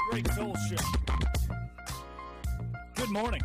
Greg Toll Show. Good morning.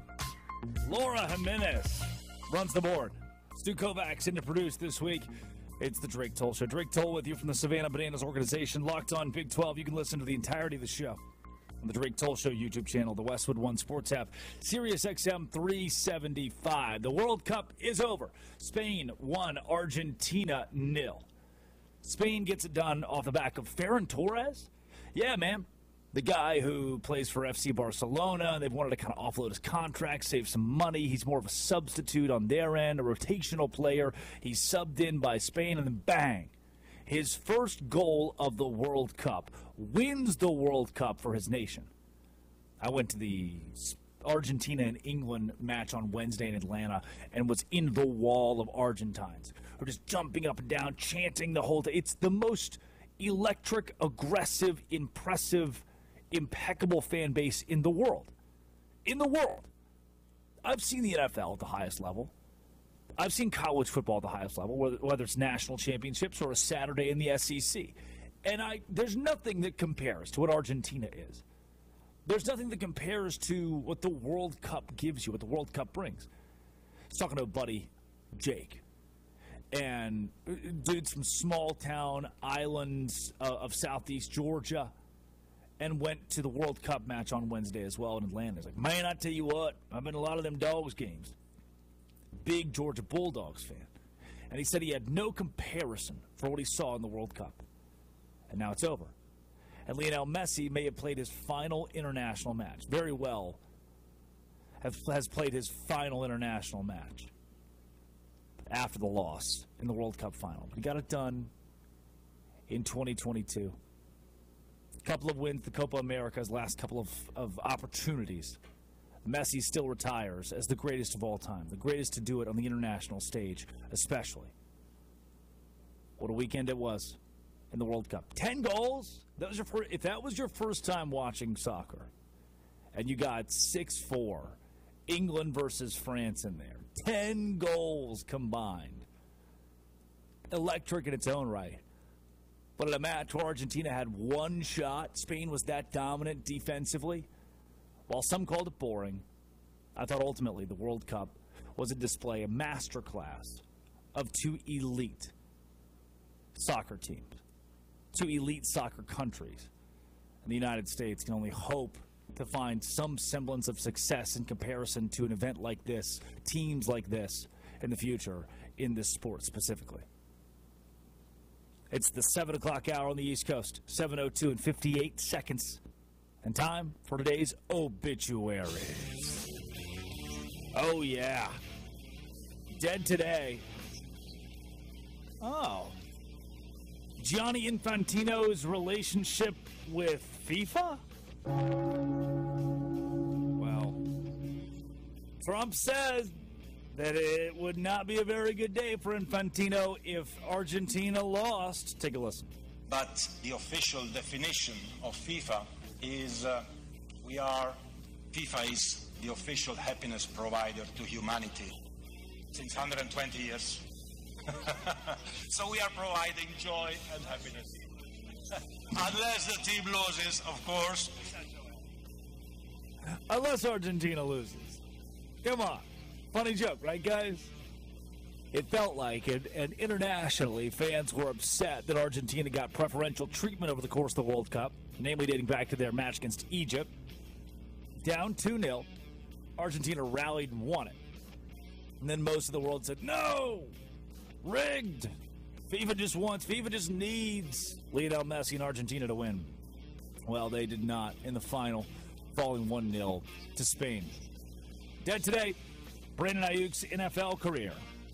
Laura Jimenez runs the board. Stu Kovacs in to produce this week. It's the Drake Toll Show. Drake Toll with you from the Savannah Bananas organization. Locked on Big 12. You can listen to the entirety of the show on the Drake Toll Show YouTube channel, the Westwood One Sports app, Sirius XM 375. The World Cup is over. Spain won, Argentina 0. Spain gets it done off the back of Ferran Torres. Yeah, man. The guy who plays for FC Barcelona, they've wanted to kind of offload his contract, save some money. He's more of a substitute on their end, a rotational player. He's subbed in by Spain, and then bang. His first goal of the World Cup wins the World Cup for his nation. I went to the Argentina and England match on Wednesday in Atlanta and was in the wall of Argentines who are just jumping up and down, chanting the whole day. It's the most electric, aggressive, impressive, impeccable fan base in the world. In the world. I've seen the NFL at the highest level. I've seen college football at the highest level, whether it's national championships or a Saturday in the SEC. And there's nothing that compares to what Argentina is. There's nothing that compares to what the World Cup gives you, what the World Cup brings. I was talking to a buddy, Jake, and dude's from small town islands of southeast Georgia, and went to the World Cup match on Wednesday as well in Atlanta. He's like, man, I tell you what, I've been to a lot of them Dogs games. Big Georgia Bulldogs fan. And he said he had no comparison for what he saw in the World Cup. And now it's over. And Lionel Messi may have played his final international match. Very well has played his final international match after the loss in the World Cup final. He got it done in 2022. A couple of wins, the Copa America's last couple of opportunities. Messi still retires as the greatest of all time, the greatest to do it on the international stage, especially. What a weekend it was in the World Cup. 10 goals. If that was your first time watching soccer, and you got 6-4, England versus France in there, 10 goals combined. Electric in its own right. But in a match where Argentina had one shot, Spain was that dominant defensively. While some called it boring, I thought ultimately the World Cup was a display, a masterclass of two elite soccer teams, two elite soccer countries. And the United States can only hope to find some semblance of success in comparison to an event like this, teams like this in the future in this sport specifically. It's the 7 o'clock hour on the East Coast, 7:02 and 58 seconds. And time for today's obituaries. Oh, yeah. Dead today. Oh. Gianni Infantino's relationship with FIFA? Well, Trump says that it would not be a very good day for Infantino if Argentina lost. Take a listen. But the official definition of FIFA is FIFA is the official happiness provider to humanity since 120 years. So we are providing joy and happiness. Unless the team loses, of course. Unless Argentina loses. Come on. Funny joke, right, guys? It felt like it, and internationally, fans were upset that Argentina got preferential treatment over the course of the World Cup, namely dating back to their match against Egypt. Down 2-0, Argentina rallied and won it. And then most of the world said, no! Rigged! FIFA just needs Lionel Messi and Argentina to win. Well, they did not in the final, falling 1-0 to Spain. Dead today, Brandon Ayuk's NFL career.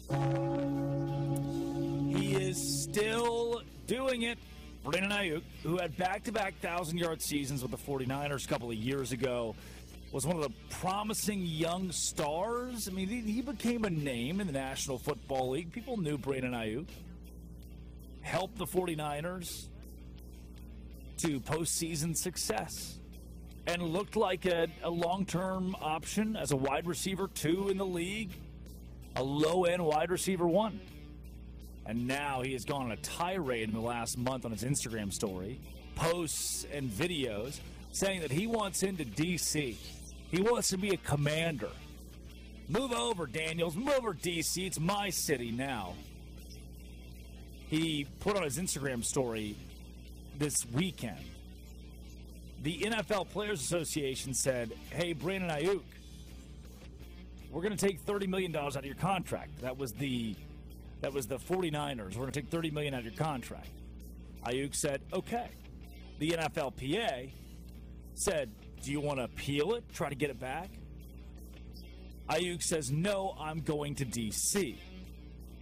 He is still doing it. Brandon Ayuk, who had back-to-back 1,000-yard seasons with the 49ers a couple of years ago, was one of the promising young stars. I mean, he became a name in the National Football League. People knew Brandon Ayuk. Helped the 49ers to postseason success. And looked like a long-term option as a wide receiver 2 in the league. A low-end wide receiver 1. And now he has gone on a tirade in the last month on his Instagram story, posts and videos, saying that he wants into D.C. He wants to be a commander. Move over, Daniels. Move over, D.C. It's my city now. He put on his Instagram story this weekend. The NFL Players Association said, hey, Brandon Ayuk, we're going to take $30 million out of your contract. That was the 49ers. We're going to take $30 million out of your contract. Ayuk said, okay. The NFLPA said, do you want to appeal it, try to get it back? Ayuk says, no, I'm going to D.C.